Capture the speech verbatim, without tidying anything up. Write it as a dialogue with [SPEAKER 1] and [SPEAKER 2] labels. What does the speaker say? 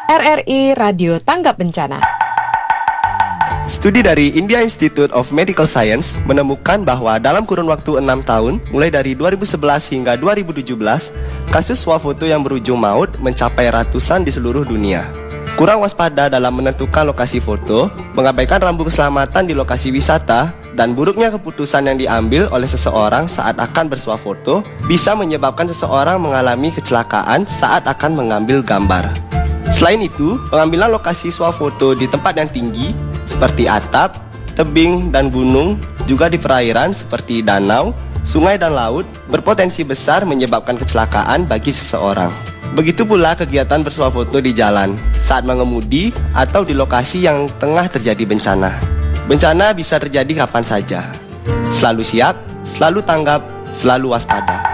[SPEAKER 1] R R I Radio Tanggap Bencana.
[SPEAKER 2] Studi dari India Institute of Medical Science menemukan bahwa dalam kurun waktu enam tahun, mulai dari dua ribu sebelas hingga dua ribu tujuh belas, kasus swafoto yang berujung maut mencapai ratusan di seluruh dunia. Kurang waspada dalam menentukan lokasi foto, mengabaikan rambu keselamatan di lokasi wisata, dan buruknya keputusan yang diambil oleh seseorang saat akan bersuah foto bisa menyebabkan seseorang mengalami kecelakaan saat akan mengambil gambar. Selain itu, pengambilan lokasi swafoto di tempat yang tinggi seperti atap, tebing, dan gunung, juga di perairan seperti danau, sungai, dan laut berpotensi besar menyebabkan kecelakaan bagi seseorang. Begitu pula kegiatan bersuah foto di jalan, saat mengemudi, atau di lokasi yang tengah terjadi bencana. Bencana bisa terjadi kapan saja. Selalu siap, selalu tanggap, selalu waspada.